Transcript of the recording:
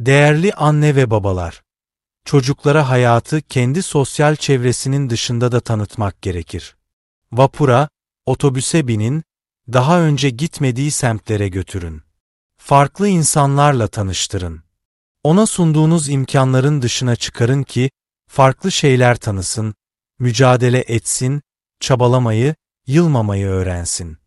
Değerli anne ve babalar, çocuklara hayatı kendi sosyal çevresinin dışında da tanıtmak gerekir. Vapura, otobüse binin, daha önce gitmediği semtlere götürün. Farklı insanlarla tanıştırın. Ona sunduğunuz imkanların dışına çıkarın ki, farklı şeyler tanısın, mücadele etsin, çabalamayı, yılmamayı öğrensin.